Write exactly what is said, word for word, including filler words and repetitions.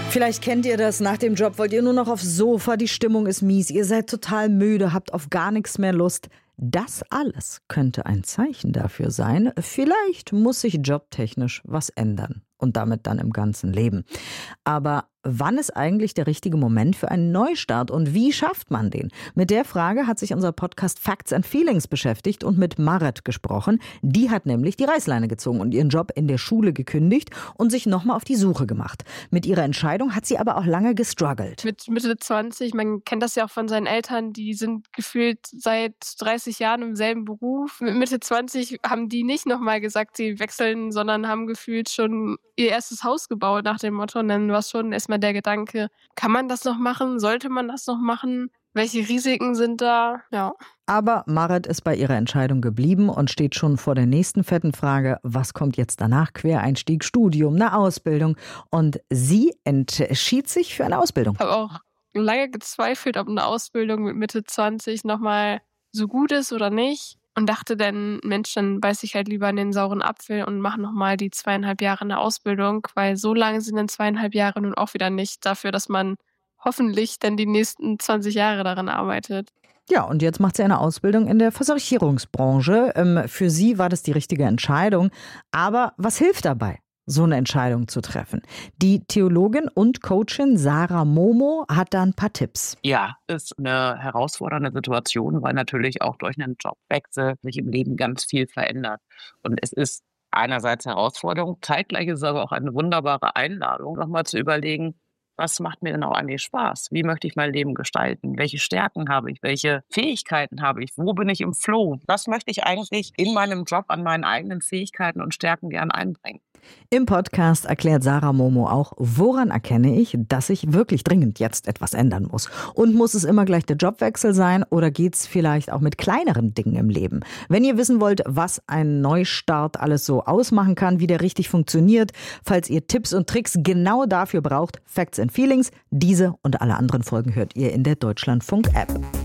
Vielleicht kennt ihr das, nach dem Job wollt ihr nur noch aufs Sofa, die Stimmung ist mies, ihr seid total müde, habt auf gar nichts mehr Lust. Das alles könnte ein Zeichen dafür sein, vielleicht muss sich jobtechnisch was ändern und damit dann im ganzen Leben. Aber wann ist eigentlich der richtige Moment für einen Neustart und wie schafft man den? Mit der Frage hat sich unser Podcast Facts and Feelings beschäftigt und mit Marit gesprochen. Die hat nämlich die Reißleine gezogen und ihren Job in der Schule gekündigt und sich nochmal auf die Suche gemacht. Mit ihrer Entscheidung hat sie aber auch lange gestruggelt. Mit Mitte zwanzig, man kennt das ja auch von seinen Eltern, die sind gefühlt seit dreißig Jahren im selben Beruf. Mit Mitte zwanzig haben die nicht nochmal gesagt, sie wechseln, sondern haben gefühlt schon ihr erstes Haus gebaut nach dem Motto. Und dann war schon erstmal der Gedanke, kann man das noch machen? Sollte man das noch machen? Welche Risiken sind da? Ja. Aber Marit ist bei ihrer Entscheidung geblieben und steht schon vor der nächsten fetten Frage, was kommt jetzt danach? Quereinstieg, Studium, eine Ausbildung. Und sie entschied sich für eine Ausbildung. Ich habe auch lange gezweifelt, ob eine Ausbildung mit Mitte zwanzig nochmal so gut ist oder nicht. Und dachte dann, Mensch, dann beiß ich halt lieber in den sauren Apfel und mache nochmal die zweieinhalb Jahre eine Ausbildung, weil so lange sind dann zweieinhalb Jahre nun auch wieder nicht dafür, dass man hoffentlich dann die nächsten zwanzig Jahre daran arbeitet. Ja, und jetzt macht sie eine Ausbildung in der Versicherungsbranche. Ähm, für sie war das die richtige Entscheidung. Aber was hilft dabei, so eine Entscheidung zu treffen? Die Theologin und Coachin Sarah Momo hat da ein paar Tipps. Ja, ist eine herausfordernde Situation, weil natürlich auch durch einen Jobwechsel sich im Leben ganz viel verändert. Und es ist einerseits Herausforderung, zeitgleich ist es aber auch eine wunderbare Einladung, nochmal zu überlegen, was macht mir denn auch eigentlich Spaß? Wie möchte ich mein Leben gestalten? Welche Stärken habe ich? Welche Fähigkeiten habe ich? Wo bin ich im Flow? Was möchte ich eigentlich in meinem Job an meinen eigenen Fähigkeiten und Stärken gern einbringen? Im Podcast erklärt Sarah Momo auch, woran erkenne ich, dass ich wirklich dringend jetzt etwas ändern muss. Und muss es immer gleich der Jobwechsel sein oder geht's vielleicht auch mit kleineren Dingen im Leben? Wenn ihr wissen wollt, was ein Neustart alles so ausmachen kann, wie der richtig funktioniert, falls ihr Tipps und Tricks genau dafür braucht, Facts and Feelings, diese und alle anderen Folgen hört ihr in der Deutschlandfunk-App.